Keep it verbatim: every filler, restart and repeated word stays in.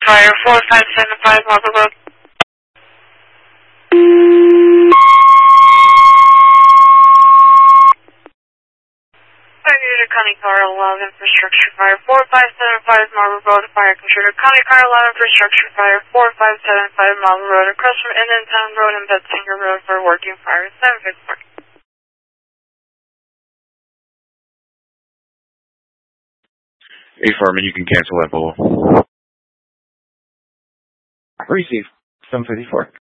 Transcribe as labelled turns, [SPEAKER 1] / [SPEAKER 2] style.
[SPEAKER 1] Fire four five seven five Marble Road. Fire unit Connie Car eleven Infrastructure Fire four five seven five Marble Road. Fire controller Connie Car eleven Infrastructure Fire four five seven five Marble Road. Across from Indian Town Road and Betzinger Road for working fire seven fifty four.
[SPEAKER 2] Hey, Farman, you can cancel that bubble.
[SPEAKER 3] Receive. seven fifty-four.